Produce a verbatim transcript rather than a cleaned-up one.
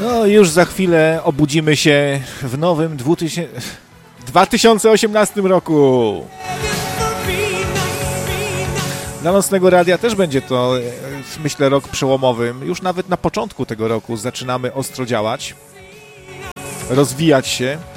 No już za chwilę obudzimy się w nowym dwa tysiące osiemnastym roku. Dla Nocnego Radia też będzie to, myślę, rok przełomowy. Już nawet na początku tego roku zaczynamy ostro działać, rozwijać się.